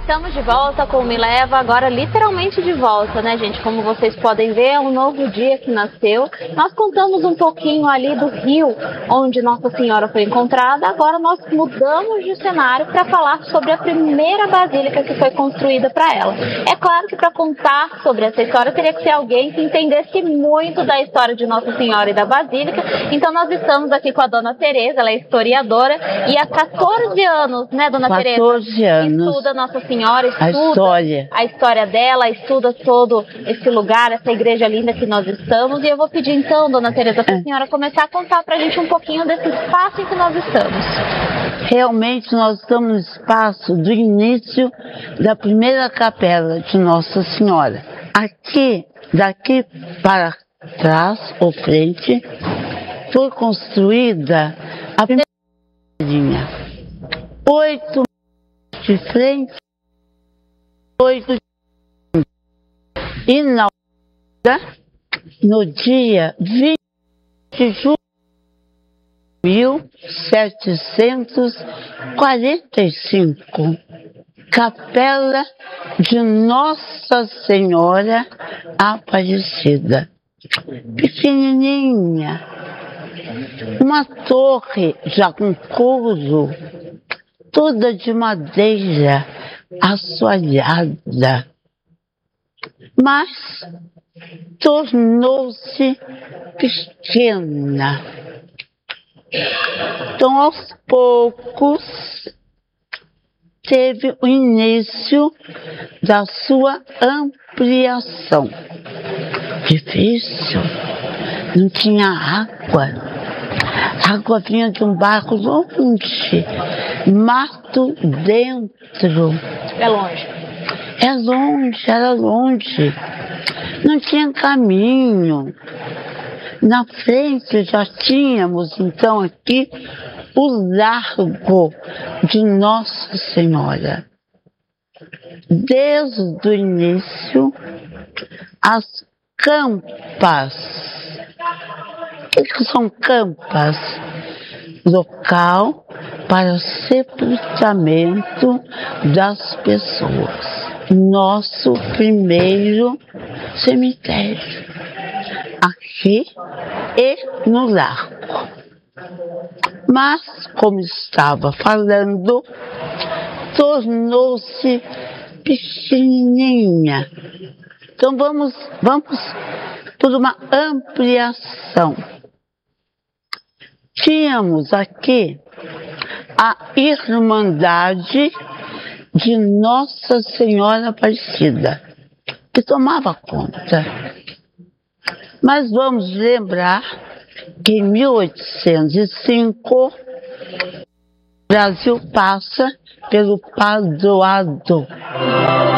Estamos de volta com o Me Leva, agora literalmente de volta, né, gente? Como vocês podem ver, é um novo dia que nasceu. Nós contamos um pouquinho ali do rio onde Nossa Senhora foi encontrada. Agora nós mudamos de cenário para falar sobre a primeira basílica que foi construída para ela. É claro que para contar sobre essa história teria que ser alguém que entendesse muito da história de Nossa Senhora e da basílica. Então nós estamos aqui com a Dona Tereza, ela é historiadora e há 14 anos, né, Dona Tereza? 14 anos. Estuda Nossa Senhora, estuda a história dela, estuda todo esse lugar, essa igreja linda que nós estamos. E eu vou pedir então, Dona Tereza, para a senhora começar a contar para a gente um pouquinho desse espaço em que nós estamos. Realmente nós estamos no espaço do início da primeira capela de Nossa Senhora. Aqui, daqui para trás ou frente, foi construída a primeira linha. 8 de frente, 8 de frente. Inaugurada no dia 20 de julho de 1745, Capela de Nossa Senhora Aparecida. Pequenininha, uma torre já com curso, toda de madeira assoalhada, mas tornou-se pequena. Então, aos poucos, teve o início da sua ampliação. Difícil, não tinha água. A água vinha de um barco longe, mato dentro. É longe. É longe, era longe. Não tinha caminho. Na frente já tínhamos, então, aqui o largo de Nossa Senhora. Desde o início, as campas. O que são campas? Local para sepultamento das pessoas. Nosso primeiro cemitério. Aqui e no largo. Mas, como estava falando, tornou-se pequenininha. Então vamos por uma ampliação. Tínhamos aqui a Irmandade de Nossa Senhora Aparecida, que tomava conta. Mas vamos lembrar que em 1805 o Brasil passa pelo Padroado.